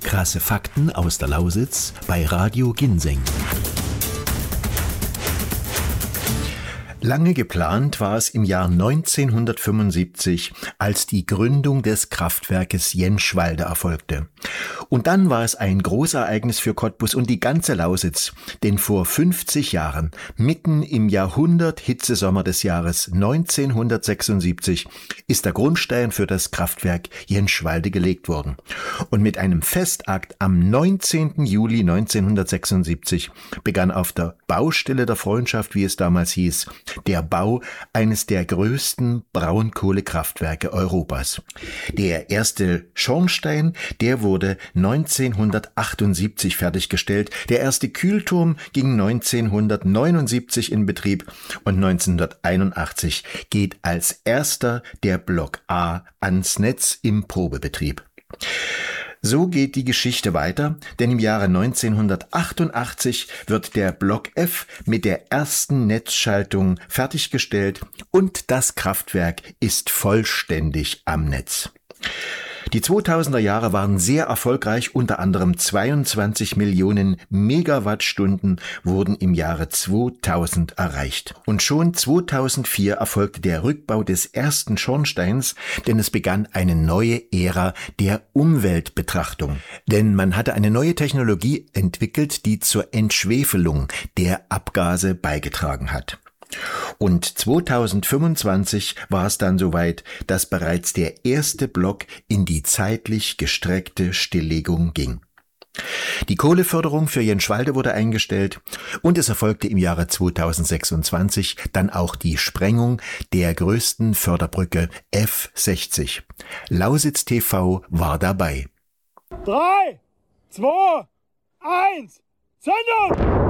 Krasse Fakten aus der Lausitz bei Radio Ginseng. Lange geplant war es im Jahr 1975, als die Gründung des Kraftwerkes Jenschwalde erfolgte. Und dann war es ein Großereignis für Cottbus und die ganze Lausitz, denn vor 50 Jahren, mitten im Jahrhundert-Hitzesommer des Jahres 1976, ist der Grundstein für das Kraftwerk Jenschwalde gelegt worden. Und mit einem Festakt am 19. Juli 1976 begann auf der Baustelle der Freundschaft, wie es damals hieß, der Bau eines der größten Braunkohlekraftwerke Europas. Der erste Schornstein, der wurde 1978 fertiggestellt. Der erste Kühlturm ging 1979 in Betrieb und 1981 geht als erster der Block A ans Netz im Probebetrieb. So geht die Geschichte weiter, denn im Jahre 1988 wird der Block F mit der ersten Netzschaltung fertiggestellt und das Kraftwerk ist vollständig am Netz. Die 2000er Jahre waren sehr erfolgreich, unter anderem 22 Millionen Megawattstunden wurden im Jahre 2000 erreicht. Und schon 2004 erfolgte der Rückbau des ersten Schornsteins, denn es begann eine neue Ära der Umweltbetrachtung. Denn man hatte eine neue Technologie entwickelt, die zur Entschwefelung der Abgase beigetragen hat. Und 2025 war es dann soweit, dass bereits der erste Block in die zeitlich gestreckte Stilllegung ging. Die Kohleförderung für Jenschwalde wurde eingestellt und es erfolgte im Jahre 2026 dann auch die Sprengung der größten Förderbrücke F60. Lausitz TV war dabei. 3, 2, 1, Zündung!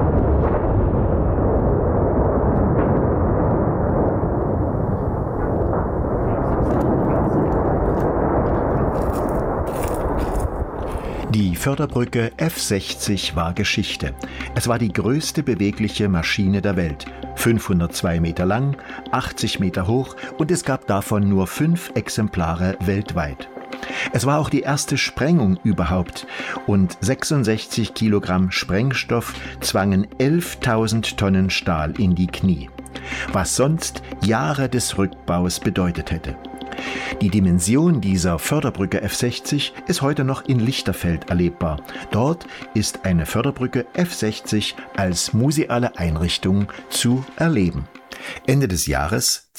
Die Förderbrücke F60 war Geschichte. Es war die größte bewegliche Maschine der Welt. 502 Meter lang, 80 Meter hoch und es gab davon nur 5 Exemplare weltweit. Es war auch die erste Sprengung überhaupt und 66 Kilogramm Sprengstoff zwangen 11.000 Tonnen Stahl in die Knie, was sonst Jahre des Rückbaus bedeutet hätte. Die Dimension dieser Förderbrücke F60 ist heute noch in Lichterfeld erlebbar. Dort ist eine Förderbrücke F60 als museale Einrichtung zu erleben. Ende des Jahres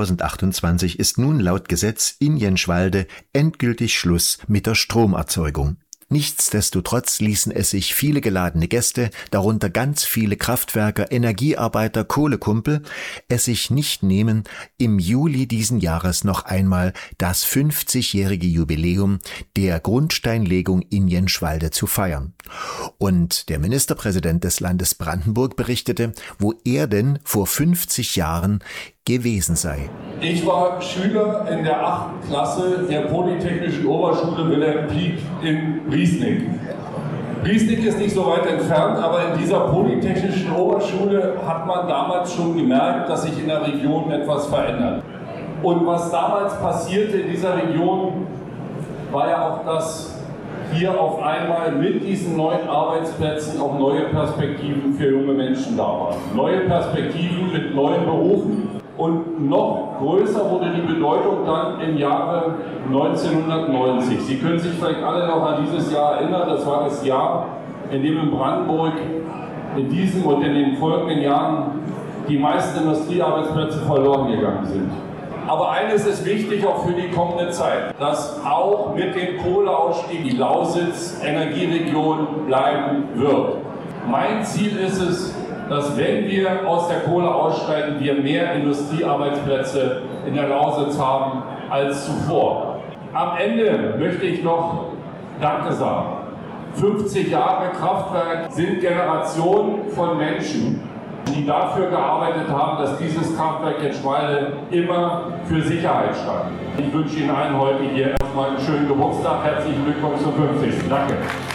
2028 ist nun laut Gesetz in Jenschwalde endgültig Schluss mit der Stromerzeugung. Nichtsdestotrotz ließen es sich viele geladene Gäste, darunter ganz viele Kraftwerker, Energiearbeiter, Kohlekumpel, es sich nicht nehmen, im Juli diesen Jahres noch einmal das 50-jährige Jubiläum der Grundsteinlegung in Jenschwalde zu feiern. Und der Ministerpräsident des Landes Brandenburg berichtete, wo er denn vor 50 Jahren gewesen sei. Ich war Schüler in der 8. Klasse der Polytechnischen Oberschule Wilhelm Pieck in Riesnik. Riesnik ist nicht so weit entfernt, aber in dieser Polytechnischen Oberschule hat man damals schon gemerkt, dass sich in der Region etwas verändert. Und was damals passierte in dieser Region, war ja auch, dass hier auf einmal mit diesen neuen Arbeitsplätzen auch neue Perspektiven für junge Menschen da waren. Neue Perspektiven mit neuen Berufen. Und noch größer wurde die Bedeutung dann im Jahre 1990. Sie können sich vielleicht alle noch an dieses Jahr erinnern. Das war das Jahr, in dem in Brandenburg in diesem und in den folgenden Jahren die meisten Industriearbeitsplätze verloren gegangen sind. Aber eines ist wichtig auch für die kommende Zeit, dass auch mit dem Kohleausstieg die Lausitz Energieregion bleiben wird. Mein Ziel ist es, dass wenn wir aus der Kohle aussteigen, wir mehr Industriearbeitsplätze in der Lausitz haben als zuvor. Am Ende möchte ich noch Danke sagen. 50 Jahre Kraftwerk sind Generationen von Menschen, die dafür gearbeitet haben, dass dieses Kraftwerk Jenschwalde immer für Sicherheit stand. Ich wünsche Ihnen allen heute hier erstmal einen schönen Geburtstag. Herzlichen Glückwunsch zum 50. Danke.